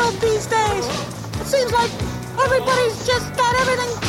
world these days. It seems like everybody's just got everything